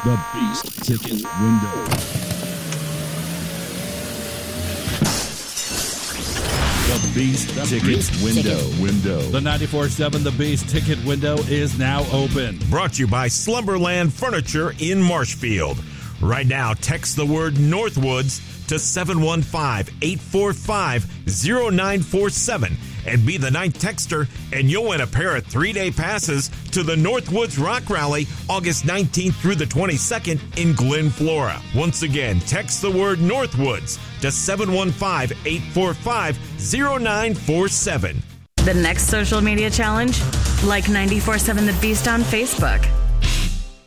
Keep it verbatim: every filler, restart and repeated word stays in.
The Beast Ticket Window. The Beast Ticket Window. Window. The ninety-four seven The Beast Ticket Window is now open. Brought to you by Slumberland Furniture in Marshfield. Right now, text the word Northwoods to seven one five, eight four five, zero nine four seven and be the ninth texter, and you'll win a pair of three-day passes to the Northwoods Rock Rally August nineteenth through the twenty-second in Glen Flora. Once again, text the word Northwoods to seven one five, eight four five, zero nine four seven. The next social media challenge? Like ninety-four seven The Beast on Facebook.